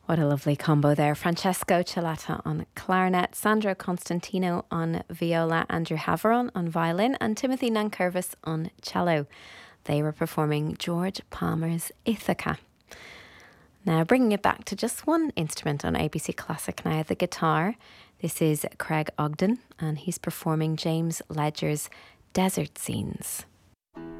What a lovely combo there. Francesco Cellata on clarinet, Sandro Constantino on viola, Andrew Haveron on violin, and Timothy Nankervis on cello. They were performing George Palmer's Ithaca. Now, bringing it back to just one instrument on ABC Classic now, the guitar. This is Craig Ogden, and he's performing James Ledger's Desert Scenes.